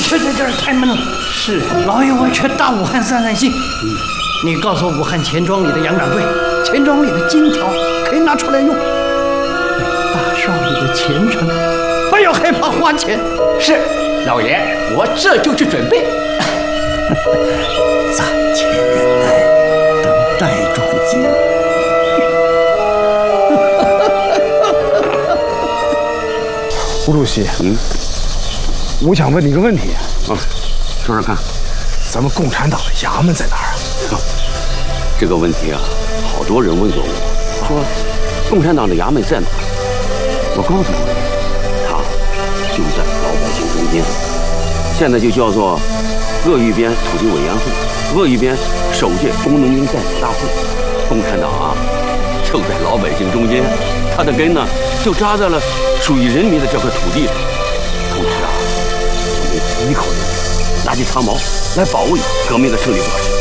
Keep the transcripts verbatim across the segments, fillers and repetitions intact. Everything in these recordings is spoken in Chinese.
却在这儿太闷了。是，老爷我去大武汉散散心。嗯，你告诉武汉钱庄里的杨掌柜，钱庄里的金条可以拿出来用。大少爷的前程，不要害怕花钱。 是，老爷，我这就去准备。 暂且忍耐，等待转机。 吴主席，嗯，我想问你个问题。 啊，说说看， 咱们共产党的衙门在哪儿啊？ 这个问题啊，好多人问过我，说共产党的衙门在哪儿？我告诉你，它就在老百姓中间。现在就叫做鄂豫边土地委员会，鄂豫边首届工农兵代表大会。共产党啊，就在老百姓中间，它的根呢就扎在了属于人民的这块土地上。同时啊，我们第一口人拿起长矛来保卫革命的胜利果实。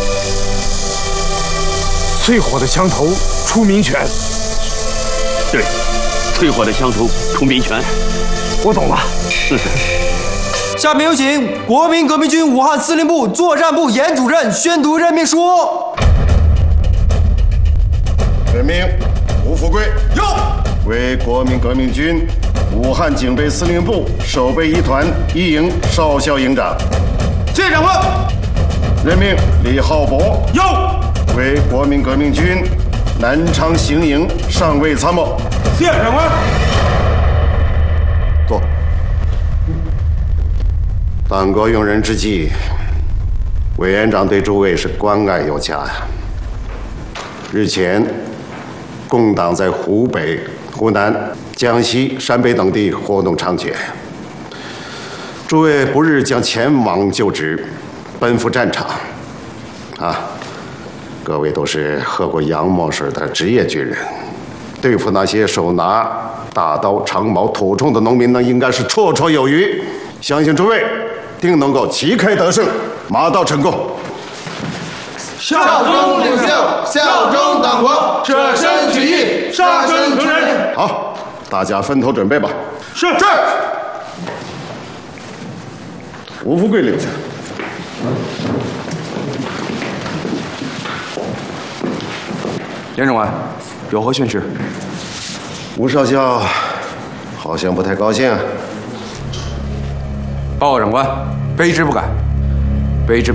淬火的枪头出民权。 对，淬火的枪头出民权。 我懂了。 下面有请国民革命军武汉司令部作战部严主任宣读任命书。 任命吴富贵有为国民革命军武汉警备司令部守备一团一营少校营长。谢长官。任命李浩博有为国民革命军南昌行营上尉参谋。谢长官。坐。党国用人之际，委员长对诸位是关爱有加呀。日前，共党在湖北、湖南、江西、陕北等地活动猖獗，诸位不日将前往就职，奔赴战场。啊，各位都是喝过洋墨水的职业军人，对付那些手拿大刀、长矛、土铳的农民呢，应该是绰绰有余。相信诸位定能够旗开得胜，马到成功。 效忠领袖，效忠党国，舍身取义，杀身成仁。 好，大家分头准备吧。 是是。 吴富贵留下。 严长官，有何训示？ 吴少校好像不太高兴啊。 报告长官，卑职不敢，卑职。